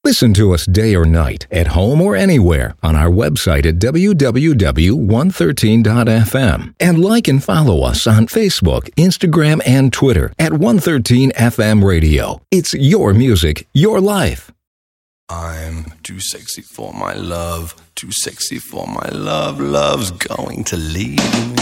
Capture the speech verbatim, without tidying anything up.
Listen to us day or night, at home or anywhere, on our website at w w w dot one thirteen dot f m. And like and follow us on Facebook, Instagram, and Twitter at one thirteen F M Radio. It's your music, your life. I'm too sexy for my love, too sexy for my love, love's going to leave me.